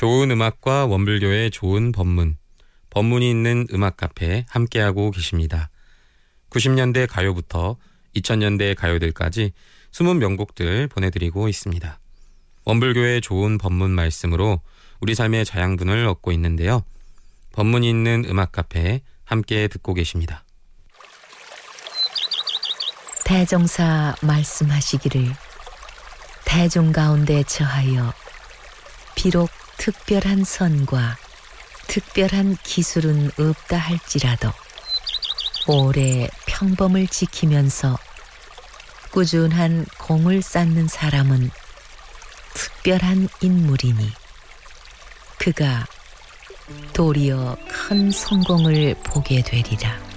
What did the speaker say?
좋은 음악과 원불교의 좋은 법문, 법문이 있는 음악 카페 함께하고 계십니다. 90년대 가요부터 2000년대 가요들까지 숨은 명곡들 보내드리고 있습니다. 원불교의 좋은 법문 말씀으로 우리 삶의 자양분을 얻고 있는데요. 법문이 있는 음악 카페 함께 듣고 계십니다. 대종사 말씀하시기를 대종 가운데 처하여 비록 특별한 선과 특별한 기술은 없다 할지라도 오래 평범을 지키면서 꾸준한 공을 쌓는 사람은 특별한 인물이니 그가 도리어 큰 성공을 보게 되리라.